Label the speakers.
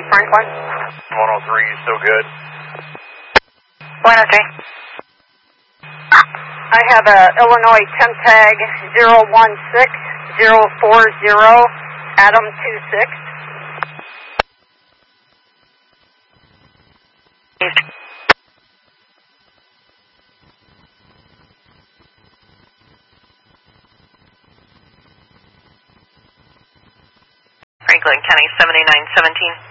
Speaker 1: Franklin.
Speaker 2: 103, still good.
Speaker 1: 103. I have a Illinois temp tag 016040, Adam 26.
Speaker 3: Franklin County 7917.